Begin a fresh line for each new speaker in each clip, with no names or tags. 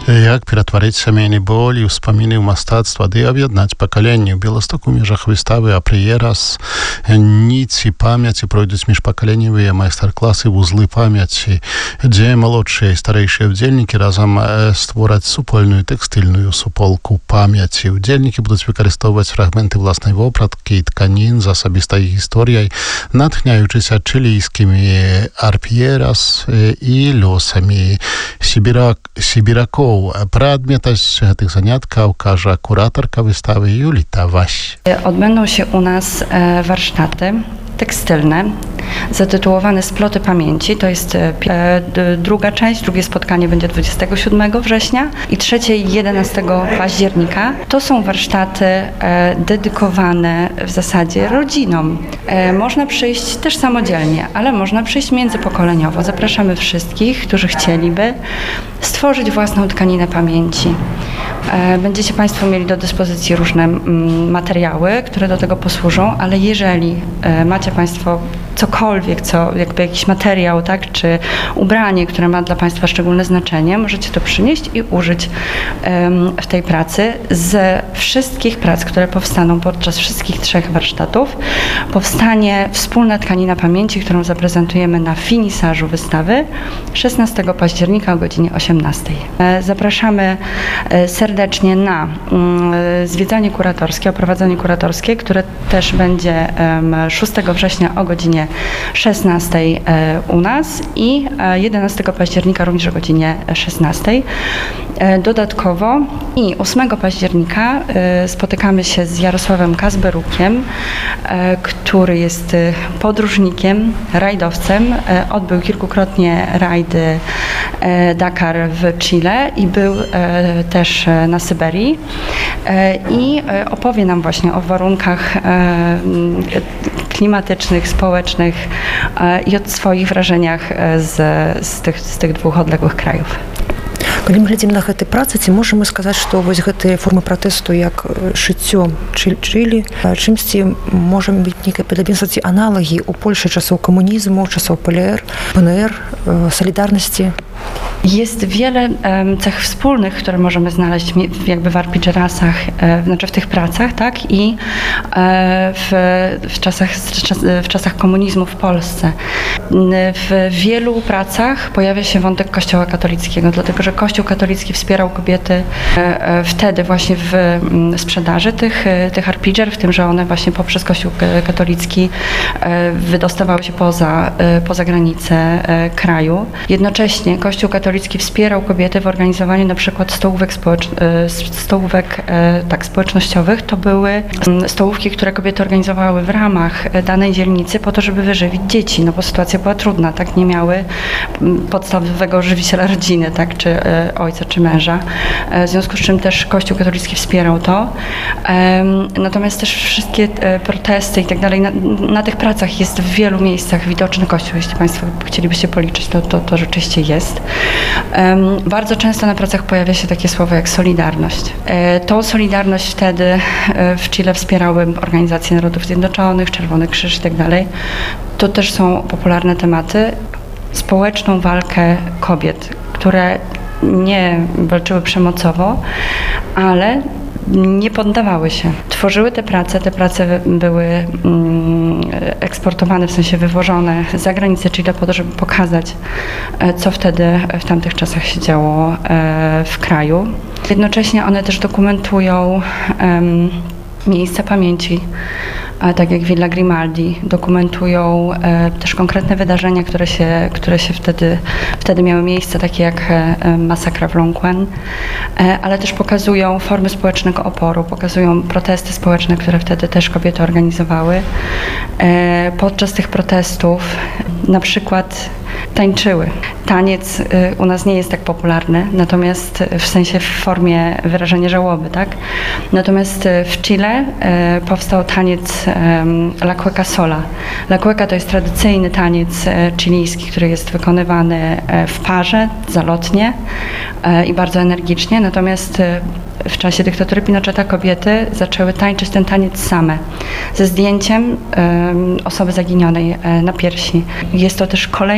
Як ператварыць сямейны боль і ўспаміны ў мастацтва ды аб'яднаць пакаленні. У Беластоку ў межах выставы «Апрыерас» ніці памяці пройдуць міжпакаленневыя майстар-класы вузлы памяці, дзе малодшыя і старэйшыя удзельнікі разам створаць супольную тэкстыльную суполку памяці. Удзельнікі будуць выкарыстоўваць фрагменты власнай вопраткі і тканін з асабістай гісторыяй, натхняючыся чылійскімі «Апрыерас» і лёсамі сібіракоў. Пра адметнасць гэтых заняткаў кажа куратарка wystawy Julita Waś.
Odbędą się u nas warsztaty tekstylne zatytułowane Sploty Pamięci. To jest druga część, drugie spotkanie będzie 27 września i trzecie 11 października. To są warsztaty dedykowane w zasadzie rodzinom. Można przyjść też samodzielnie, ale można przyjść międzypokoleniowo. Zapraszamy wszystkich, którzy chcieliby stworzyć własną tkaninę pamięci. Będziecie Państwo mieli do dyspozycji różne materiały, które do tego posłużą, ale jeżeli macie Państwo cokolwiek, jakby jakiś materiał, tak, czy ubranie, które ma dla Państwa szczególne znaczenie, możecie to przynieść i użyć w tej pracy. Ze wszystkich prac, które powstaną podczas wszystkich 3 warsztatów, powstanie wspólna tkanina pamięci, którą zaprezentujemy na finisażu wystawy 16 października o godzinie 18. Zapraszamy serdecznie na zwiedzanie kuratorskie, oprowadzanie kuratorskie, które też będzie 6 września o godzinie 16 u nas i 11 października również o godzinie 16. Dodatkowo i 8 października spotykamy się z Jarosławem Kazberukiem, który jest podróżnikiem, rajdowcem. Odbył kilkukrotnie rajdy Dakar w Chile i był też na Syberii i opowie nam właśnie o warunkach klimatycznych, społecznych i o swoich wrażeniach z tych 2 odległych krajów.
Калі мы глядзім на гэтай працы, ці можам мы сказаць, што вось гэтыя формы пратэсту як шыццё Чылі, чымсьці можа быць нейкае падабенства ці аналагі ў Польшы часоў камунізму, часоў ПНР, Solidarności?
Jest wiele cech wspólnych, które możemy znaleźć jakby w Aprıerasach, znaczy w tych pracach, tak, i w czasach komunizmu w Polsce. W wielu pracach pojawia się wątek Kościoła katolickiego, dlatego że Kościół katolicki wspierał kobiety wtedy właśnie w sprzedaży tych arpidżer, w tym, że one właśnie poprzez Kościół katolicki wydostawały się poza granice kraju. Jednocześnie Kościół katolicki wspierał kobiety w organizowaniu na przykład stołówek społecznościowych. To były stołówki, które kobiety organizowały w ramach danej dzielnicy po to, żeby wyżywić dzieci, no bo sytuacja była trudna, tak, nie miały podstawowego żywiciela rodziny, tak, czy ojca, czy męża. W związku z czym też Kościół katolicki wspierał to. Natomiast też wszystkie protesty i tak dalej, na tych pracach jest w wielu miejscach widoczny Kościół. Jeśli Państwo chcielibyście policzyć, to rzeczywiście jest. Bardzo często na pracach pojawia się takie słowo jak solidarność. Tą solidarność wtedy w Chile wspierały Organizacje Narodów Zjednoczonych, Czerwony Krzyż i tak dalej. To też są popularne tematy. Społeczną walkę kobiet, które nie walczyły przemocowo, ale nie poddawały się. Tworzyły te prace były eksportowane, w sensie wywożone za granicę Chile po to, żeby pokazać, co wtedy w tamtych czasach się działo w kraju. Jednocześnie one też dokumentują miejsca pamięci, tak jak Villa Grimaldi, dokumentują też konkretne wydarzenia, które się wtedy miały miejsce, takie jak masakra w Longquen, ale też pokazują formy społecznego oporu, pokazują protesty społeczne, które wtedy też kobiety organizowały. Podczas tych protestów na przykład tańczyły. Taniec u nas nie jest tak popularny, natomiast w sensie w formie wyrażenia żałoby, tak? Natomiast w Chile powstał taniec La Cueca Sola. La Cueca to jest tradycyjny taniec chilijski, który jest wykonywany w parze, zalotnie i bardzo energicznie, natomiast w czasie dyktatury Pinocheta kobiety zaczęły tańczyć ten taniec same, ze zdjęciem osoby zaginionej na piersi. Jest to też kolejna forma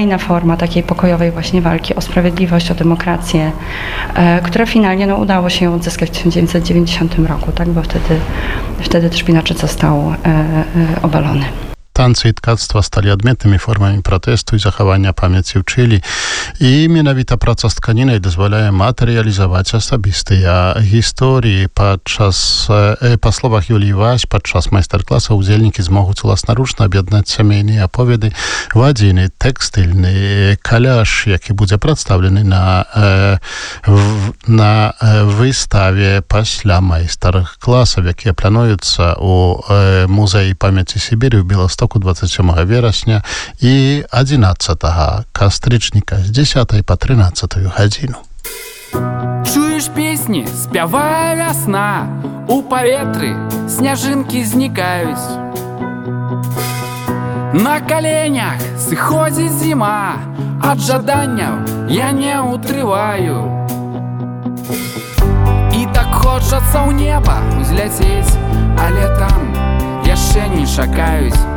forma takiej pokojowej właśnie walki o sprawiedliwość, o demokrację, która finalnie udało się ją odzyskać w 1990 roku, tak? Bo wtedy też Pinochet został obalony.
Танцы і ткацтва сталі адметнымі формамі пратэсту і захавання памяці ў Чылі. І менавіта праца з тканінай дазваляе матэрыялізаваць асабістыя гісторыі. Па словах Юліі Вась, падчас майстар-класа ўдзельнікі змогуць уласнаручна аб'яднаць сямейныя аповеды в адзіны тэкстыльны каляж, які будзе прадстаўлены на выставе пасля майстар-класаў, якія плануюцца ў музеі памяці Сібіры ў Беластоку 27 верасня і 11 кастрычніка з 10 па 13 гадзіну.
Чуеш песні, спявае вясна, у паветры сняжынкі знікаюць. На каленях сыходзіць зіма, ад жаданняў я не утрываю. І так хочацца ў неба узляцець, але там яшчэ не чакаюць.